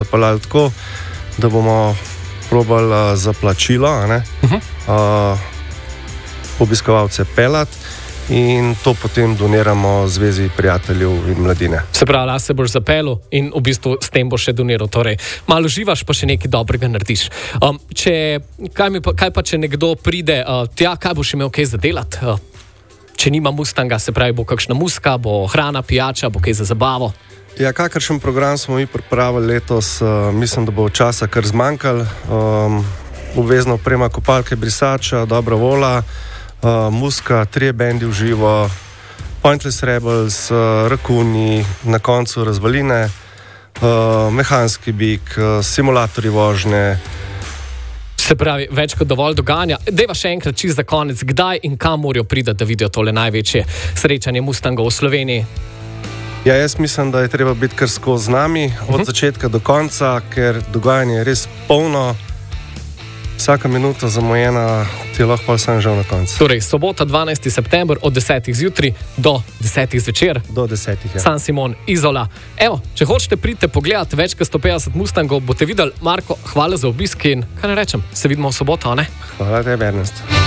pripeljali tako, da bomo probali za plačilo obiskovalce pelati in to potem doniramo Zvezi prijateljev in mladine. Se pravi, lahko se boš zapeljal in v bistvu s tem boš še doniral. Torej, malo uživaš, pa še nekaj dobrega narediš. Kaj pa, če nekdo pride tja, kaj boš imel kaj za delati? Če nima Mustanga, se pravi, bo kakšna muska, bo hrana, pijača, bo kaj za zabavo? Ja, kakršen program smo mi pripravili letos, mislim, da bo časa kar zmanjkalo. Obvezna oprema kopalke, brisača, dobra vola, muska, 3 bendi v živo, Pointless Rebels, rakuni, na koncu razvaline, mehanski bik, simulatorji vožnje. Se pravi, več kot dovolj dogajanja. Dejva še enkrat čist za konec, kdaj in kam morajo priti, da vidijo tole največje srečanje Mustangov v Sloveniji? Ja, jaz mislim, da je treba biti kar skozi z nami, od začetka do konca, ker dogajanje je res polno. Vsaka minuta zamujena, ti lahko pa sem žal na koncu. Torej, sobota 12. september od 10. zjutraj do 10. zvečer. Do 10. Ja. San Simon, Izola. Evo, če hočete priti pogledati več kot 150 Mustangov, boste videli. Marko, hvala za obisk in kaj ne rečem, se vidimo v soboto, ne? Hvala tebi, Ernest.